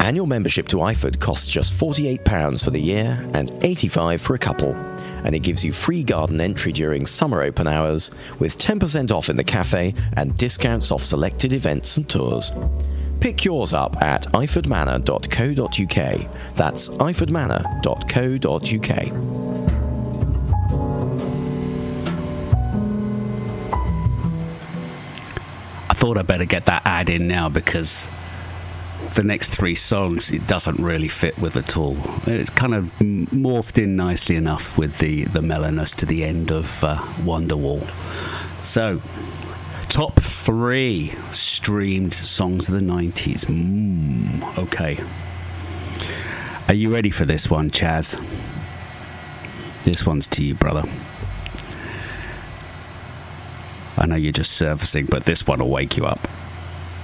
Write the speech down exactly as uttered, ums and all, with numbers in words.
Annual membership to iFood costs just forty-eight pounds for the year and eighty-five pounds for a couple, and it gives you free garden entry during summer open hours with ten percent off in the cafe and discounts off selected events and tours. Pick yours up at iford manor dot co dot uk. That's iford manor dot co dot uk. I thought I'd better get that ad in now because the next three songs, it doesn't really fit with at all. It kind of morphed in nicely enough with the, the mellowness to the end of uh, Wonderwall. So, top three streamed songs of the nineties. Mm, okay. Are you ready for this one, Chaz? This one's to you, brother. I know you're just surfacing, but this one will wake you up.